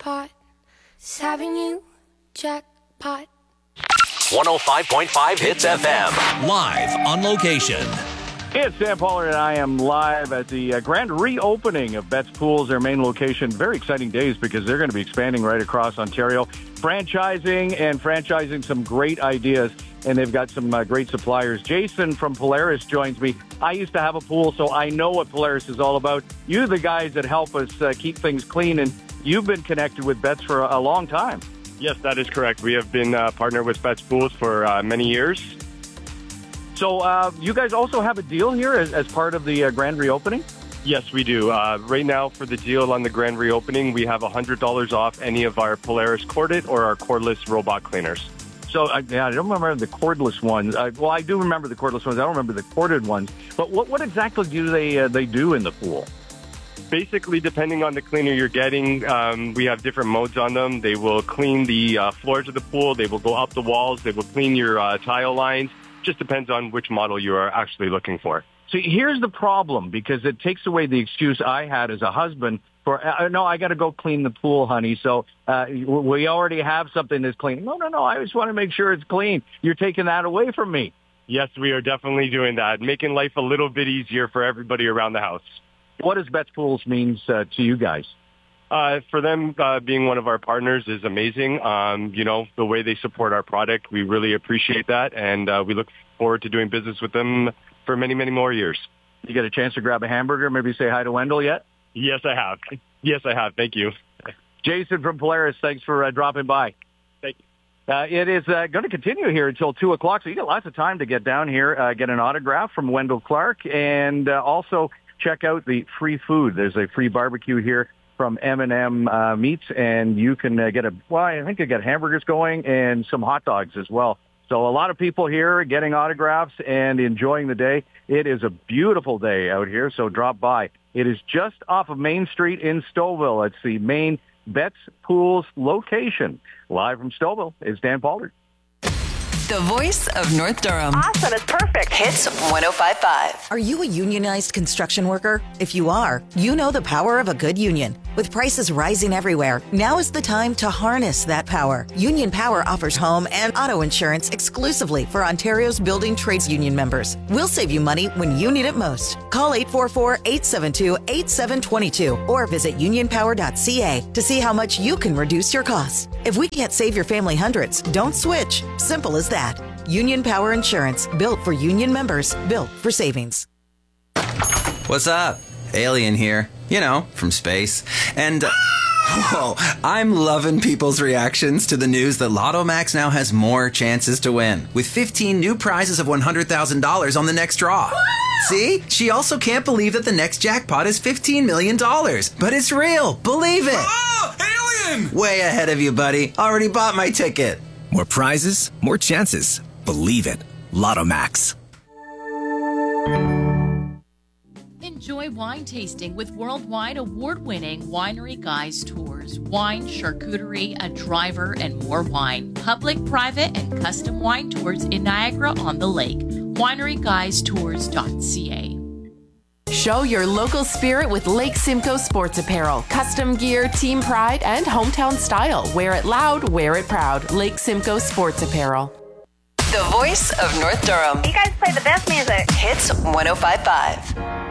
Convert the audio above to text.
jackpot. It's having you jackpot. 105.5 Hits FM. Live on location. It's Dan Pollard, and I am live at the grand reopening of Betts Pools, their main location. Very exciting days because they're going to be expanding right across Ontario, franchising some great ideas, and they've got some great suppliers. Jason from Polaris joins me. I used to have a pool, so I know what Polaris is all about. You're the guys that help us keep things clean, and you've been connected with Betts for a long time. Yes, that is correct. We have been partnered with Betts Pools for many years. So you guys also have a deal here as part of the grand reopening? Yes, we do. Right now, for the deal on the grand reopening, we have $100 off any of our Polaris corded or our cordless robot cleaners. So I don't remember the cordless ones. I do remember the cordless ones. I don't remember the corded ones. But what exactly do they do in the pool? Basically, depending on the cleaner you're getting, we have different modes on them. They will clean the floors of the pool. They will go up the walls. They will clean your tile lines. Just depends on which model you are actually looking for. See, here's the problem, because it takes away the excuse I had as a husband for, no, I got to go clean the pool, honey. So we already have something that's clean. No, I just want to make sure it's clean. You're taking that away from me. Yes, we are definitely doing that, making life a little bit easier for everybody around the house. What does Betts Pools means to you guys? For them, being one of our partners is amazing. The way they support our product, we really appreciate that, and we look forward to doing business with them for many, many more years. You get a chance to grab a hamburger, maybe say hi to Wendell yet? Yes, I have. Thank you. Jason from Polaris, thanks for dropping by. Thank you. It is going to continue here until 2 o'clock, so you got lots of time to get down here, get an autograph from Wendell Clark, and also check out the free food. There's a free barbecue here from M&M Meats, and you can I think you get hamburgers going and some hot dogs as well. So a lot of people here getting autographs and enjoying the day. It is a beautiful day out here, so drop by. It is just off of Main Street in Stouffville. It's the main Betts Pools location. Live from Stouffville is Dan Pollard. The voice of North Durham. Awesome. It's perfect. Hits 105.5. Are you a unionized construction worker? If you are, you know the power of a good union. With prices rising everywhere, now is the time to harness that power. Union Power offers home and auto insurance exclusively for Ontario's building trades union members. We'll save you money when you need it most. Call 844-872-8722 or visit unionpower.ca to see how much you can reduce your costs. If we can't save your family hundreds, don't switch. Simple as that. Union Power Insurance, built for union members, built for savings. What's up? Alien here. From space. And, I'm loving people's reactions to the news that Lotto Max now has more chances to win, with 15 new prizes of $100,000 on the next draw. See? She also can't believe that the next jackpot is $15 million. But it's real. Believe it. Oh, alien! Way ahead of you, buddy. Already bought my ticket. More prizes, more chances. Believe it. Lotto Max. Enjoy wine tasting with worldwide award-winning Winery Guys Tours. Wine, charcuterie, a driver, and more wine. Public, private, and custom wine tours in Niagara-on-the-Lake. WineryGuysTours.ca. Show your local spirit with Lake Simcoe Sports Apparel. Custom gear, team pride, and hometown style. Wear it loud, wear it proud. Lake Simcoe Sports Apparel. The voice of North Durham. You guys play the best music. Hits 105.5.